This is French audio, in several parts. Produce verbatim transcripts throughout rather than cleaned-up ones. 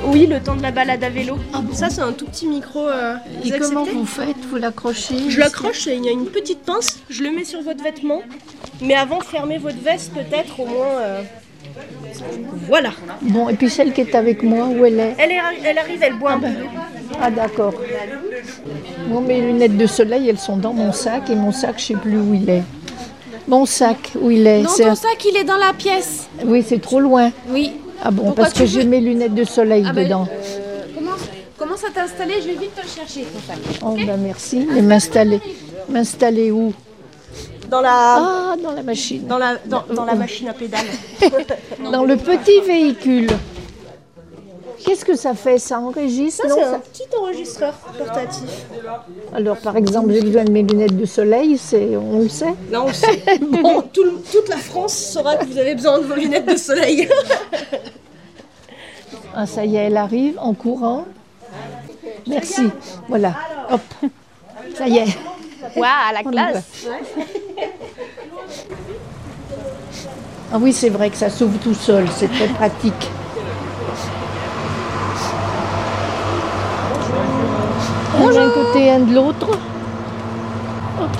Oui, le temps de la balade à vélo. Ah bon. Ça, c'est un tout petit micro. Euh, et comment vous faites? Vous l'accrochez? Je l'accroche, il y a une petite pince, je le mets sur votre vêtement. Mais avant, fermez votre veste peut-être, au moins... Euh... Voilà. Bon, et puis celle qui est avec moi, où elle est? Elle, est, elle arrive, elle boit ah un ben, peu d'eau. Ah d'accord. Bon, mes lunettes de soleil, elles sont dans mon sac, et mon sac, je ne sais plus où il est. Mon sac, où il est? Non, ton sac, il est dans la pièce. Oui, c'est trop loin. Oui. Ah bon, Pourquoi parce que j'ai veux... mes lunettes de soleil ah dedans. Ben, euh, commence, commence à t'installer, je vais vite te le chercher, ton sac. Oh okay. Ben merci. Et m'installer, m'installer où? Dans la... Ah, dans la machine. Dans la, dans, dans la machine à pédales. Dans le petit véhicule. Qu'est-ce que ça fait? Ça enregistre? Ça, non, c'est ça... un petit enregistreur portatif. Alors, par exemple, j'ai besoin de mes lunettes de soleil, c'est... on le sait? Là, on le sait. Bon, tout le, toute la France saura que vous avez besoin de vos lunettes de soleil. Ah, ça y est, elle arrive en courant. Merci. Voilà. Hop. Ça y est. Waouh, la classe. Ah oui, c'est vrai que ça s'ouvre tout seul, c'est très pratique. Un d'un côté, un de l'autre. Hop.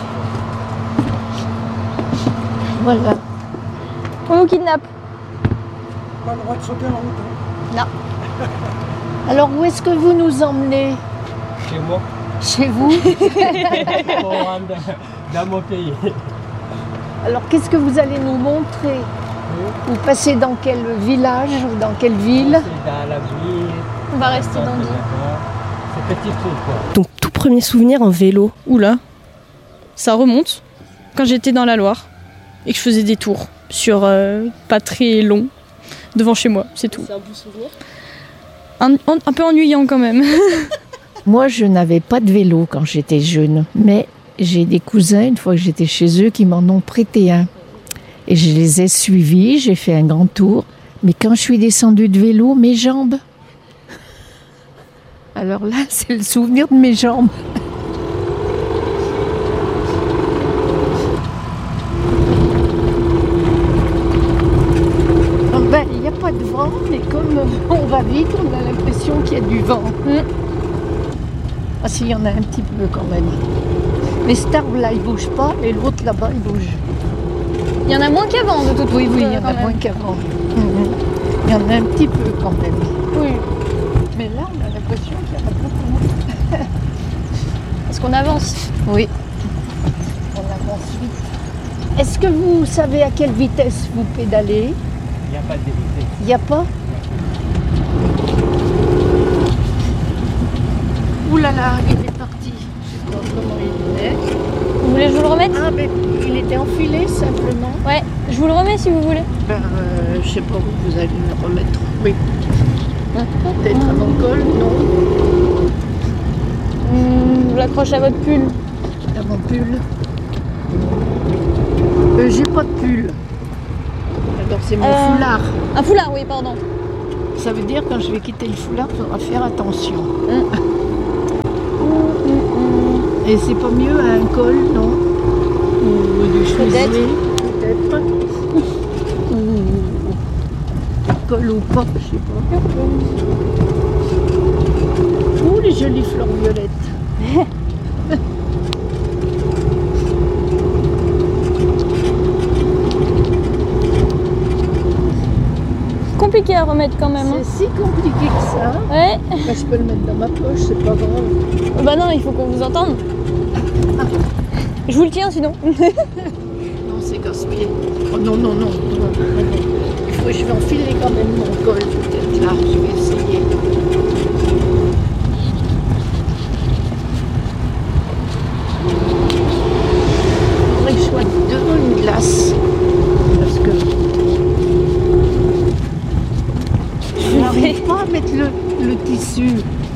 Voilà. On nous kidnappe. Pas le droit de sauter en route. Non. Alors, où est-ce que vous nous emmenez? Chez moi. Chez vous? Dans mon pays. Alors, qu'est-ce que vous allez nous montrer? Oui. Vous passez dans quel village ou dans quelle ville? Dans la ville. On va rester dans le C'est petit truc, quoi. Donc, tout premier souvenir en vélo. Oula, ça remonte. Quand j'étais dans la Loire et que je faisais des tours sur euh, pas très long devant chez moi, c'est tout. C'est un bon souvenir. Un, un, un peu ennuyant quand même. Moi, je n'avais pas de vélo quand j'étais jeune, mais j'ai des cousins, une fois que j'étais chez eux, qui m'en ont prêté un. Et je les ai suivis, j'ai fait un grand tour. Mais quand je suis descendue de vélo, mes jambes... Alors là, c'est le souvenir de mes jambes. Ben, il n'y a pas de vent, mais comme on va vite, on a l'impression qu'il y a du vent. Mm. Ah si, il y en a un petit peu quand même. Mais cet arbre-là, il ne bouge pas, et l'autre là-bas, il bouge. Il y en a moins qu'avant, de toute façon. Oui, oui, il y en a moins qu'avant. Mm-hmm. Il y en a un petit peu quand même. Oui. Mais là, on a l'impression qu'il y en a beaucoup. Est-ce qu'on avance? Oui. On avance vite. Est-ce que vous savez à quelle vitesse vous pédalez? Il n'y a pas de vitesse. Il n'y a pas? Ouh là là, il est parti. Je sais pas comment il est. Vous voulez que je vous le remette? Ah, mais il était enfilé simplement. Ouais, je vous le remets si vous voulez. Ben, euh, je sais pas où vous allez le remettre. Oui. Peut-être à mon col, non? Mmh, je l'accroche à votre pull. À mon pull? euh, J'ai pas de pull. Alors c'est mon euh, foulard. Un foulard, oui, pardon. Ça veut dire quand je vais quitter le foulard, il faudra faire attention. Mmh. Et c'est pas mieux à un col, non? Ou du chevalier, peut-être. Ou col ou pas, je sais pas. Ouh, les jolies fleurs violettes. Compliqué à remettre quand même. C'est hein. Si compliqué que ça. Ouais. Bah, je peux le mettre dans ma poche, c'est pas grave. Bah non, il faut qu'on vous entende. Je vous le tiens sinon. Non, c'est casse-pied. Oh non, non, non. Il faut, je vais enfiler quand même mon col, peut-être là. Je vais essayer. Il faudrait que je sois devant une glace. Parce que je n'arrive pas à mettre le, le tissu.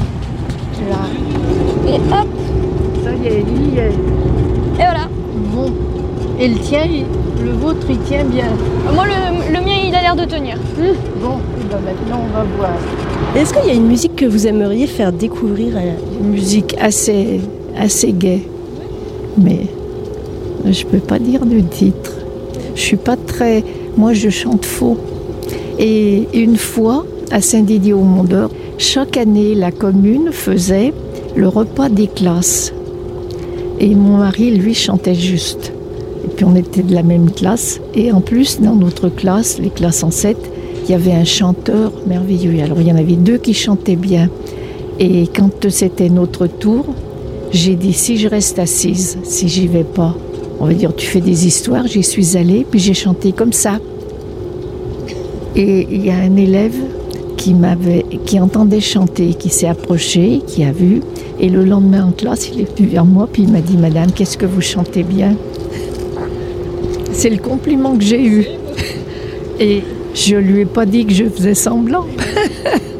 Là. Et hop. Ça y est, il y est. Et voilà. Bon. Et le tien, il, le vôtre, il tient bien. Moi, le, le mien, il a l'air de tenir. Mmh. Bon, et ben maintenant, on va voir. Est-ce qu'il y a une musique que vous aimeriez faire découvrir à la... Une musique assez, assez gaie. Mais je ne peux pas dire de titre. Je suis pas très... Moi, je chante faux. Et une fois, à Saint-Didier-au-Mont-d'Or, chaque année, la commune faisait le repas des classes. Et mon mari, lui, chantait juste. Et puis on était de la même classe. Et en plus, dans notre classe, les classes en sept, il y avait un chanteur merveilleux. Alors il y en avait deux qui chantaient bien. Et quand c'était notre tour, j'ai dit, si je reste assise, si j'y vais pas, on va dire, tu fais des histoires, j'y suis allée, puis j'ai chanté comme ça. Et il y a un élève qui m'avait, qui entendait chanter, qui s'est approché, qui a vu, et le lendemain en classe, il est venu vers moi, puis il m'a dit, madame, qu'est-ce que vous chantez bien? C'est le compliment que j'ai eu. Et je lui ai pas dit que je faisais semblant.